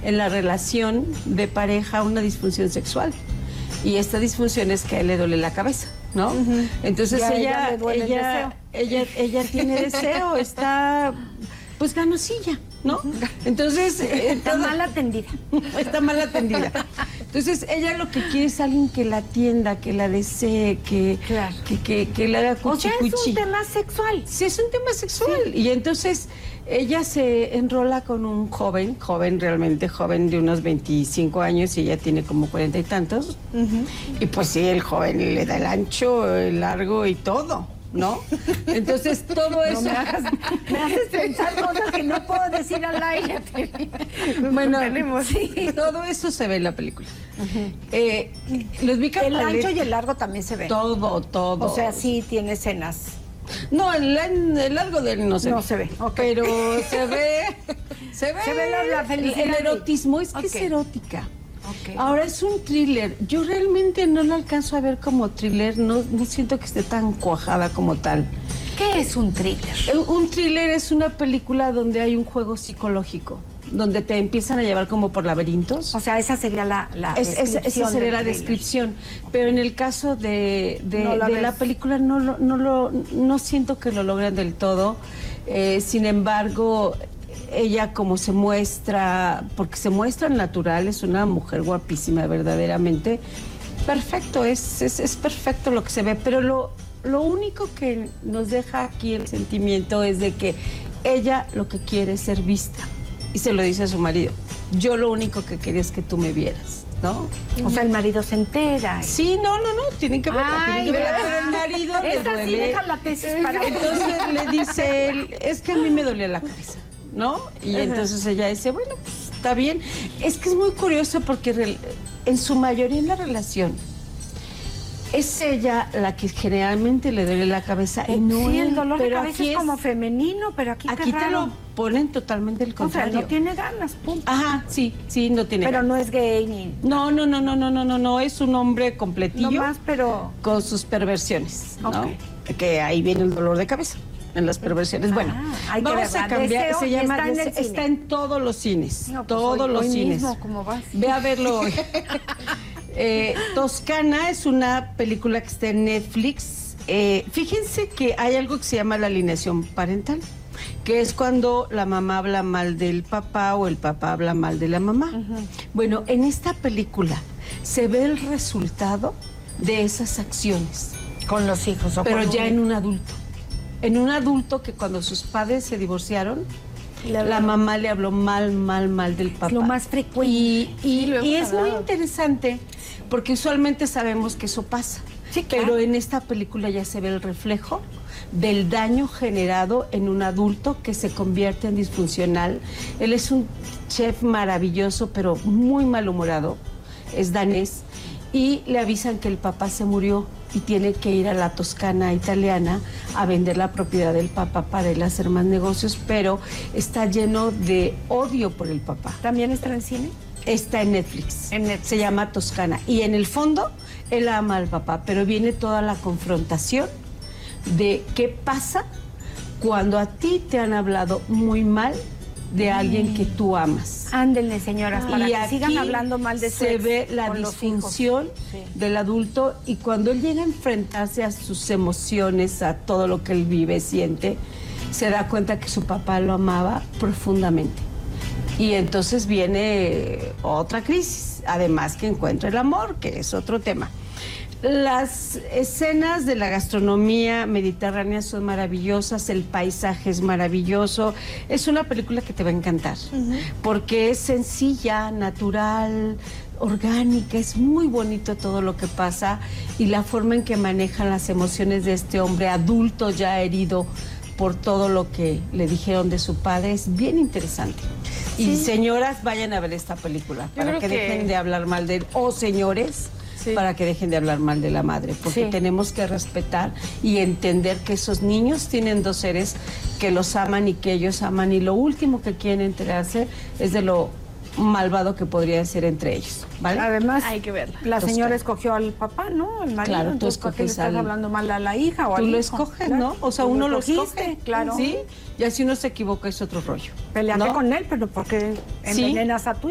en la relación de pareja una disfunción sexual. Y esta disfunción es que a él le duele la cabeza, ¿no? Entonces ella tiene deseo, está pues ganosilla, ¿no? Entonces está mal atendida. Está mal atendida. Entonces ella lo que quiere es alguien que la atienda, que la desee, que le haga cuchi. O sea, es un tema sexual. Sí, es un tema sexual. Sí. Y entonces ella se enrola con un joven, realmente joven, de unos 25 años, y ella tiene como 40 y tantos. Y pues sí, el joven le da el ancho, el largo y todo, ¿no? Entonces todo eso... No me haces pensar cosas que no puedo decir al aire. Bueno, sí, todo eso se ve en la película. Los vi el ancho y el largo también se ve. Todo. O sea, sí tiene escenas. No, el largo de él no se ve. Okay. Pero se ve la felicidad. El erotismo, es que es erótica. Okay. Ahora es un thriller. Yo realmente no lo alcanzo a ver como thriller, no siento que esté tan cuajada como tal. ¿Qué es un thriller? Un thriller es una película donde hay un juego psicológico, donde te empiezan a llevar como por laberintos. O sea, esa sería la descripción. Esa sería la descripción. Pero en el caso de la película no siento que lo logran del todo. Sin embargo, ella como se muestra, porque se muestra natural, es una mujer guapísima verdaderamente. Perfecto, es perfecto lo que se ve, pero lo único que nos deja aquí el sentimiento es de que ella lo que quiere es ser vista. Y se lo dice a su marido. Yo lo único que quería es que tú me vieras, ¿no? O sea, el marido se entera. Sí, no, tienen que verlo. Pero el marido le duele. Sí, deja la tesis para entonces le dice él, es que a mí me dolía la cabeza, ¿no? Y entonces ella dice, bueno, pues está bien. Es que es muy curioso porque en su mayoría en la relación es ella la que generalmente le duele la cabeza y no sí, él. el dolor de cabeza es como femenino, pero aquí te lo ponen totalmente el contrario. O sea, no tiene ganas, punto. Ajá, sí, no tiene pero ganas. No es gay ni... No, es un hombre completillo. No más, pero... Con sus perversiones, ¿no? Que ahí viene el dolor de cabeza, en las perversiones. Bueno, vamos a cambiar, Deseo, se llama, está en todos los cines, no, pues todos los cines. Mismo, ¿cómo vas? Ve a verlo hoy. Toscana es una película que está en Netflix. Fíjense que hay algo que se llama la alienación parental, que es cuando la mamá habla mal del papá o el papá habla mal de la mamá. Bueno, en esta película se ve el resultado de esas acciones. Con los hijos. Pero ya en un adulto. En un adulto que cuando sus padres se divorciaron, la mamá le habló mal del papá. Es lo más frecuente. Y es muy interesante porque usualmente sabemos que eso pasa. Sí, claro. Pero en esta película ya se ve el reflejo del daño generado en un adulto que se convierte en disfuncional. Él es un chef maravilloso, pero muy malhumorado. Es danés. Y le avisan que el papá se murió y tiene que ir a la Toscana italiana a vender la propiedad del papá para él hacer más negocios, pero está lleno de odio por el papá. ¿También está en el cine? Está en Netflix. Se llama Toscana. Y en el fondo, él ama al papá, pero viene toda la confrontación de qué pasa cuando a ti te han hablado muy mal de alguien que tú amas. Ándenle, señoras, para que sigan aquí hablando mal de se ve la disfunción del adulto, y cuando él llega a enfrentarse a sus emociones, a todo lo que él vive, siente, se da cuenta que su papá lo amaba profundamente. Y entonces viene otra crisis, además que encuentra el amor, que es otro tema. Las escenas de la gastronomía mediterránea son maravillosas, el paisaje es maravilloso. Es una película que te va a encantar, porque es sencilla, natural, orgánica, es muy bonito todo lo que pasa y la forma en que manejan las emociones de este hombre adulto ya herido por todo lo que le dijeron de su padre es bien interesante. Sí. Y señoras, vayan a ver esta película para que dejen de hablar mal de él, o señores, para que dejen de hablar mal de la madre, porque tenemos que respetar y entender que esos niños tienen dos seres que los aman y que ellos aman, y lo último que quieren enterarse es de lo malvado que podría ser entre ellos, ¿vale? Además, hay que verla. La señora escogió al papá, ¿no? Al marido. Claro, entonces, ¿por qué le estás hablando mal a la hija o al hijo? Tú lo escoges, claro. ¿no? O sea, uno lo escoge, claro. Sí, y así uno se equivoca, es otro rollo. Peleate con él, pero ¿por qué envenenas a tu